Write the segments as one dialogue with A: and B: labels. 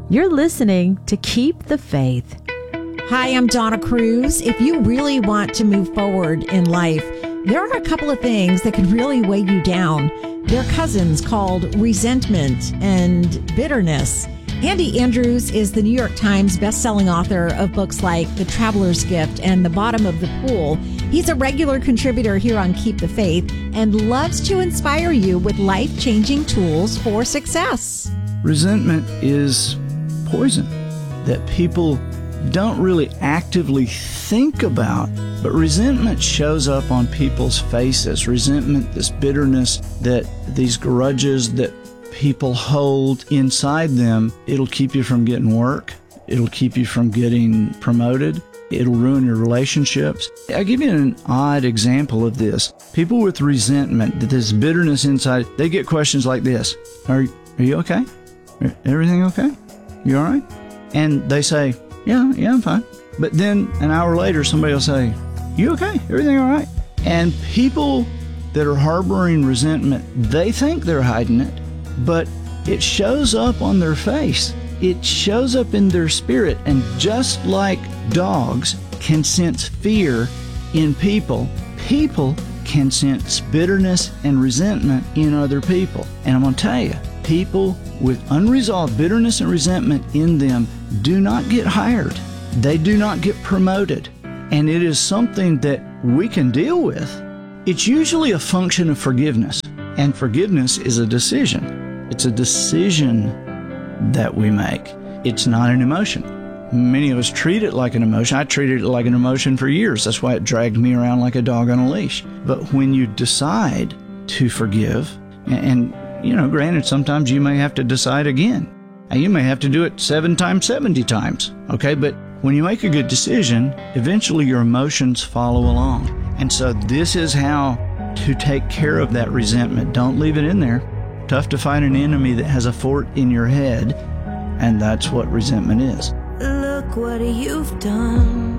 A: You're listening to Keep the Faith.
B: Hi, I'm Donna Cruz. If you really want to move forward in life, there are a couple of things that could really weigh you down. They're cousins called resentment and bitterness. Andy Andrews is the New York Times bestselling author of books like The Traveler's Gift and The Bottom of the Pool. He's a regular contributor here on Keep the Faith and loves to inspire you with life-changing tools for success.
C: Resentment is poison that people don't really actively think about, but resentment shows up on people's faces. Resentment, this bitterness, that these grudges that people hold inside them, it'll keep you from getting work. It'll keep you from getting promoted. It'll ruin your relationships. I'll give you an odd example of this. People with resentment, this bitterness inside, they get questions like this. Are you okay? Everything okay? You all right? And they say, yeah, I'm fine. But then an hour later, somebody will say, you okay? Everything all right? And people that are harboring resentment, they think they're hiding it, but it shows up on their face. It shows up in their spirit. And just like dogs can sense fear in people, people can sense bitterness and resentment in other people. And I'm going to tell you, people with unresolved bitterness and resentment in them do not get hired. They do not get promoted. And it is something that we can deal with. It's usually a function of forgiveness. And forgiveness is a decision. It's a decision that we make. It's not an emotion. Many of us treat it like an emotion. I treated it like an emotion for years. That's why it dragged me around like a dog on a leash. But when you decide to forgive, and granted, sometimes you may have to decide again. You may have to do it 7 times, 70 times. Okay, but when you make a good decision, eventually your emotions follow along. And so this is how to take care of that resentment. Don't leave it in there. Tough to find an enemy that has a fort in your head, and that's what resentment is.
D: Look what you've done.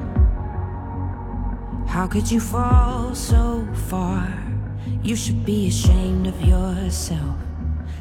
D: How could you fall so far? You should be ashamed of yourself.